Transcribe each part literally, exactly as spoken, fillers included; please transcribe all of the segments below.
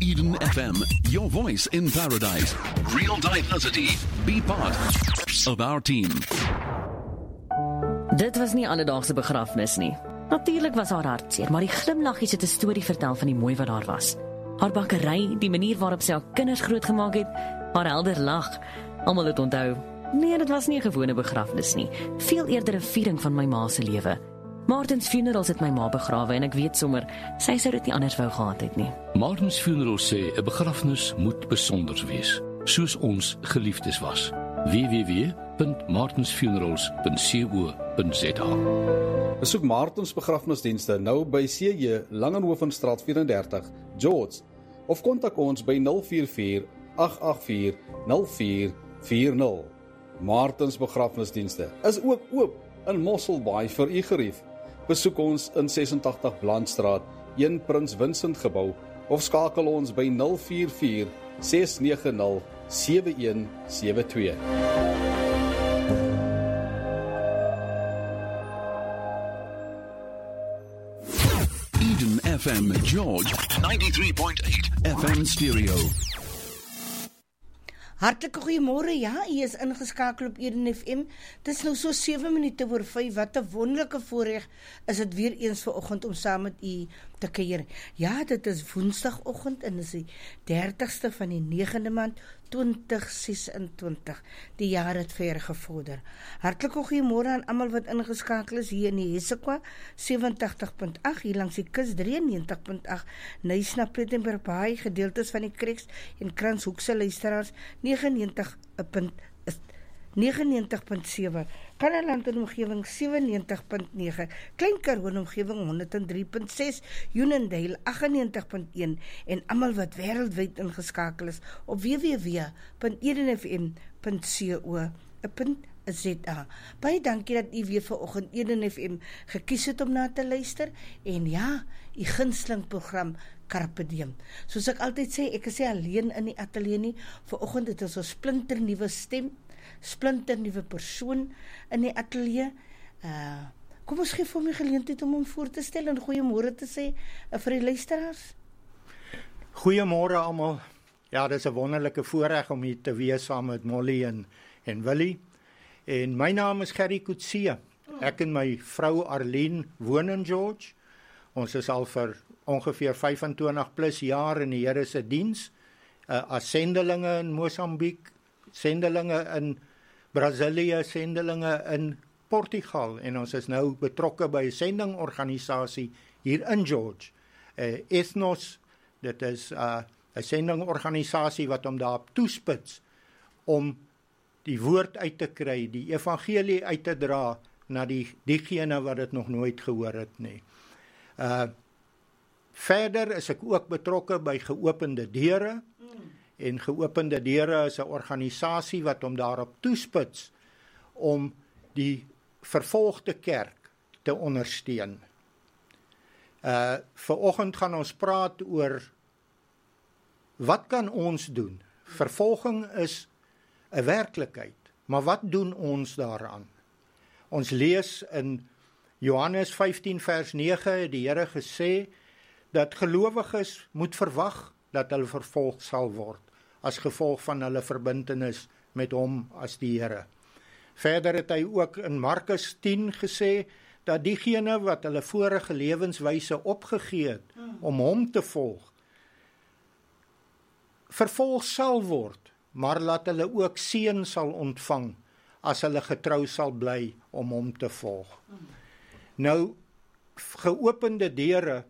Eden F M, your voice in paradise. Real diversity. Be part of our team. Dit was nie alledaagse begrafnis nie. Natuurlik was haar hartseer, maar die glimlaggies het 'n storie vertel van die mooi wat daar was. Haar bakkery, die manier waarop sy haar kinders grootgemaak het, haar helder lag. Almal het onthou. Nee, dit was nie 'n gewone begrafnis nie. Veel eerder 'n viering van my ma se lewe. Martins Funerals het my ma begrawe en ek weet sommer, sy sou dit nie anders wou gehad het nie. Martins Funerals sê 'n begrafnis moet besonder wees, soos ons geliefdes was. w w w punt martins funerals punt co punt z a. Besoek Martins begrafnisdienste nou by C J Langenhovenstraat vyf en dertig, George, of kontak ons by nul vier vier agt agt vier nul vier vier nul. Martins begrafnisdienste is ook oop in Mosselbaai vir u gerief. Besoek ons in ses en tagtig Blandstraat, een Prins Vincent gebou, of skakel ons by nul vier vier ses nege nul sewe een sewe twee. Eden F M George ninety-three point eight F M stereo. Hartlike goeiemôre, ja, u is ingeskakel op Eden F M. Dit is nou so sewe minute oor vyf, wat 'n wonderlike voorreg is dit weer eens vanoggend om saam met u te kuier. Ja, dit is woensdagoggend en dit is die dertigste van die negende maand twintig sesentwintig. Die jaar het ver gevorder. Hartlike goeiemôre aan almal wat ingeskakel is hier in die Hessequa sewentig punt agt, hier langs die kus drieënnegentig punt agt, Nysna Plettenberg Baai, gedeeltes van die Krieks en Kranshoekse luisteraars negenennegentig punt sewe, Kannaland in omgewing sewennegentig punt nege, Klein Karoo in omgewing honderd en drie punt ses, Unondale aggennegentig punt een en almal wat wêreldwyd ingeskakel is op w w w punt eden f m punt co punt z a. Baie dankie dat u weer vanoggend Eden F M gekies het om na te luister en ja, u gunsteling program Carpe Diem. Soos ek altyd sê, ek is nie alleen in die ateljee nie. Vanoggend het ons 'n splinter nuwe stem, splinter nuwe persoon in die ateljee. Uh, kom ons gee vir hom die geleentheid om hom voor te stel en goeiemôre te sê uh, vir die luisteraars. Goeiemôre almal. Ja, dit is 'n wonderlike voorreg om hier te wees saam met Molly en, en Willie. En my naam is Gerry Coetzee. Ek en my vrou Arlene woon in George. Ons is al vir ongeveer vyfentwintig plus jaar in die Here se diens, uh, as sendelinge in Mosambiek, sendelinge in Brasilia, sendelinge in Portugal, en ons is nou betrokke by 'n sendingorganisasie hier in George. Uh, Ethnos, dit is 'n uh, sendingorganisasie wat hom daarop toespits om die woord uit te kry, die evangelie uit te dra na die diegene wat dit nog nooit gehoor het nie. Uh, verder is ek ook betrokke by Geopende Deure, mm. en Geopende Deure is 'n organisasie wat hom daarop toespits om die vervolgde kerk te ondersteun. Uh, vanoggend gaan ons praat oor wat kan ons doen? Vervolging is 'n werklikheid, maar wat doen ons daaraan? Ons lees in Johannes vyftien vers nege, het die Here gesê dat gelowiges moet verwag dat hulle vervolg sal word as gevolg van hulle verbintenis met hom as die Here. Verder het hy ook in Markus tien gesê dat diegene wat hulle vorige lewenswyse opgegee het om hom te volg, vervolg sal word, maar laat hulle ook seën sal ontvang as hulle getrou sal bly om hom te volg. Nou, Geopende Deure.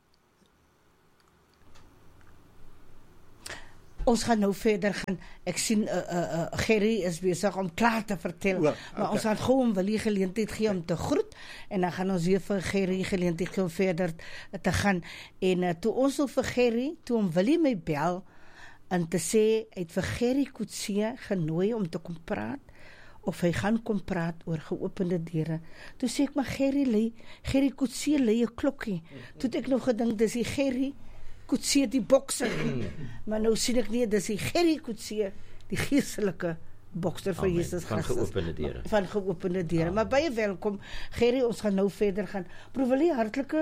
Ons gaan nou verder gaan. Ek sien uh, uh, uh, Gerry is besig om klaar te vertel, o, okay. maar ons gaan gou om Willie geleentheid gee om te groet en dan gaan ons weer vir Gerry geleentheid gee om verder te gaan. En uh, toe ons nou vir Gerry, toe om Willie my bel en te sê, hy het vir Gerry Coetzee genooi om te kom praat, of hy gaan kom praat oor Geopende Deure. Toe sê ek, maar Gerry lei, Gerry Coetzee lei 'n klokkie. Toe het ek nog gedink, dis die Gerry Coetzee die bokser. Maar nou sien ek nie, dis die Gerry Coetzee, die geestelike bokser van Amen. Jesus Van Christus. Geopende Deure. Van Geopende Deure. Maar baie welkom, Gerry, ons gaan nou verder gaan. Proef Willie, hartlike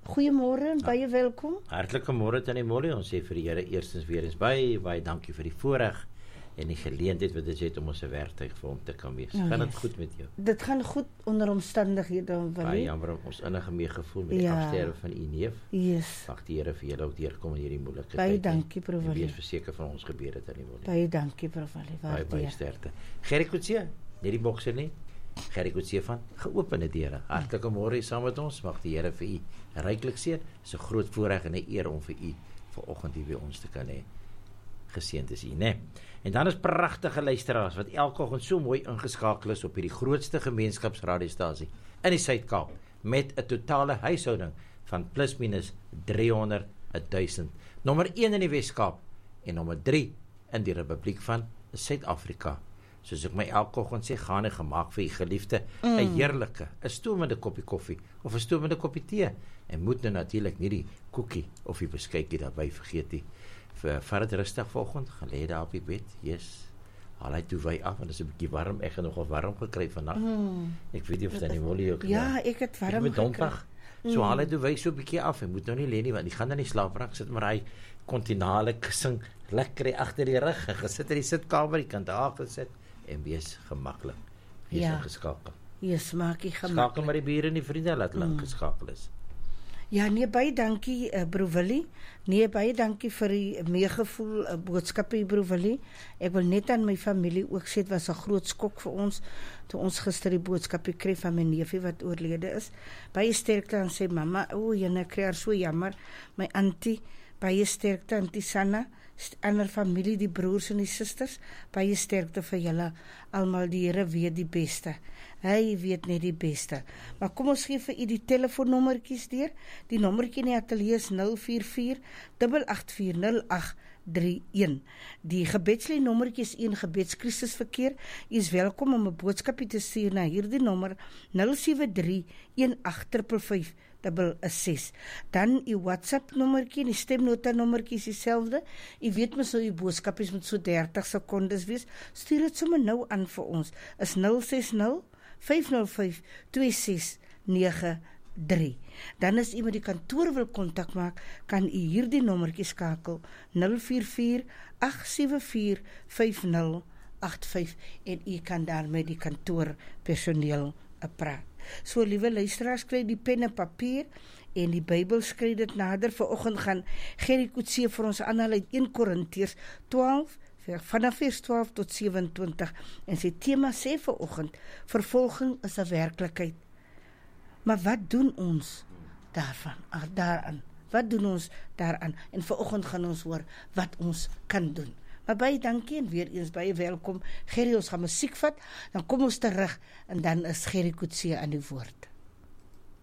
Goeiemôre en baie welkom. Hartlike môre Tannie Molly. Ons sê vir die Here eerstens weer eens baie, baie dankie vir die voorreg en die geleentheid wat dit het om ons 'n werktuig vir hom te kan wees. Oh, gaan dit yes. goed met jou? Dit gaan goed onder omstandighede, Baie Willie. jammer om ons innige meegevoel met die Ja. afsterwe van u neef. Yes. Mag die Here vir julle ook deurkom in hierdie moeilike Baie tyd. dankie, Prof. En Willie. wees verseker van ons gebede Tannie Molly. Baie dankie, Prof. Willie. Baie baie Waardeer. sterkte. Gerry Kutsie, nie die bokser nie. Gerry Kutsie van Geopende Deure. Hartlike môre saam met ons. Mag die Here vir u ryklik seën. Dit is 'n groot voorreg en 'n eer om vir u vanoggend hier by ons te kan hê. Geseënd is u, né? En dan is pragtige luisteraars wat elke oggend so mooi ingeskakel is op hierdie grootste gemeenskapsradiostasie in die Suid-Kaap met 'n totale huishouding van plus minus driehonderd duisend. Nommer een in die Wes-Kaap en nommer drie in die Republiek van Suid-Afrika. Soos ek my elke oggend sê, gaan en gemaak vir u geliefde 'n mm. heerlike, 'n stoomende koppie koffie of 'n stoomende koppie tee. En moet nou natuurlik nie die koekie of die beskuitjie daarbey vergeet nie. Vir vat dit rustig vanoggend, gaan lê daar op die bed. Yes. Haal hy toe wy af want dit is 'n bietjie warm. Ek het nogal warm gekry vanaand. Mm. Ek weet nie of Tannie Molly ook. Ja, ek het warm met gekry. Donderdag. So haal hy toe wy so 'n bietjie af. Hy moet nou nie lê nie want hy gaan dan nie slaap raak. Sit maar hy kontinale kussing lekker agter die rug. Hy gesit in die sitkamer, hy kan daar gesit en wees gemaklik. Hy is Ja. geskakel. Yes, maak ek Skakel gemaklik. maar die bure en die vriende laat hulle mm. geskakel is. Ja, nee, baie dankie, uh, Broer Willie. Nee, baie dankie vir die meegevoel uh, boodskappe, Broer Willie. Ek wil net aan my familie ook sê, dit was 'n groot skok vir ons, toe ons gister die boodskappe kry van my neefie wat oorlede is. Baie sterkte aan sy mamma, o, jene kry haar so jammer, my auntie, baie sterkte aan die Sanna, ander familie, die broers en die susters, baie sterkte vir julle, almal die Here weet die beste. Hy weet net die beste. Maar kom ons gee vir u die telefoonnommertjies deur. Die nommertjie in die ateljee is nul vier vier agt agt vier nul agt drie een. Die gebedslyn nommertjie is een gebedskrisisverkeer. U is welkom om 'n boodskapie te stuur na hierdie nommer nul sewe drie een agt vyf vyf vyf ses. Dan u WhatsApp nommertjie en die stemnota nommertjie is dieselfde. U weet mos nou u boodskapies moet so dertig sekondes wees. Stuur dit sommer nou aan vir ons. Is nul ses nul vyf nul vyf twee ses nege drie. Dan as u met die kantoor wil kontak maak, kan u hierdie nommertjie skakel nul vier vier agt sewe vier vyf nul agt vyf en u kan daar met die kantoor personeel praat. So liewe luisteraars, kry die pen en papier en die Bybel, skryf dit nader. Vanoggend gaan Gerry Kutsie vir ons aanhaal uit een Korintiërs twaalf vanaf vers twaalf tot sewe-en-twintig en sy tema sê vanoggend, vervolging is 'n werklikheid. Maar wat doen ons daarvan, ach, daaraan? Wat doen ons daaraan? En vanoggend gaan ons hoor wat ons kan doen. Maar baie dankie en weer eens baie welkom. Gerry, ons gaan musiek vat, dan kom ons terug en dan is Gerry Kutsie aan die woord.